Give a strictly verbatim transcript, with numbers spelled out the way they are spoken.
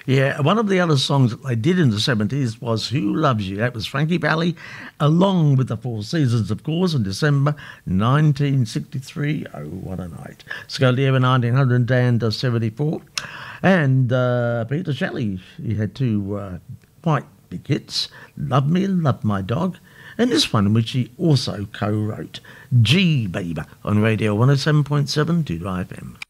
Yeah, one of the other songs that they did in the seventies was Who Loves You? That was Frankie Valli, along with the Four Seasons, of course, in December nineteen sixty-three. Oh, what a night. Scolia nineteen hundred down to seventy-four. And uh, Peter Shelley, he had two uh, quite big hits, Love Me, Love My Dog, and this one, which he also co-wrote, G Baby, on Radio one oh seven point seven to F M.